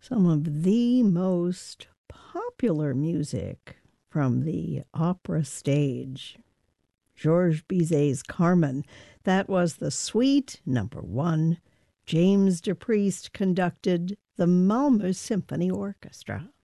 Some of the most popular music from the opera stage. Georges Bizet's Carmen. That was the Suite Number 1. James de Priest conducted the Malmö Symphony Orchestra.